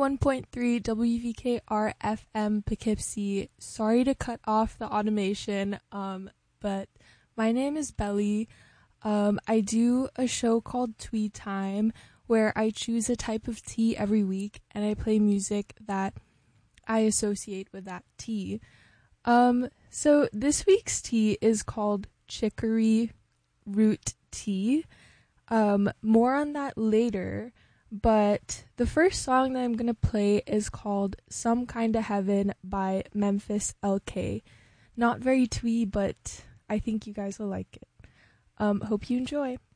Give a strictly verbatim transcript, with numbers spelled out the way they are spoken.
one point three W V K R F M Poughkeepsie. Sorry to cut off the automation, um, but my name is Belly. Um, I do a show called Twee Time where I choose a type of tea every week and I play music that I associate with that tea. Um, so this week's tea is called chicory root tea. Um, more on that later. But the first song that I'm going to play is called Some Kinda Heaven by Memphis L K. Not very twee, but I think you guys will like it. Um, hope you enjoy.